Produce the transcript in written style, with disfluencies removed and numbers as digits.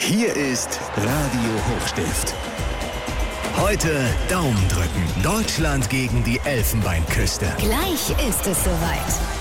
Hier ist Radio Hochstift. Heute Daumen drücken. Deutschland gegen die Elfenbeinküste. Gleich ist es soweit.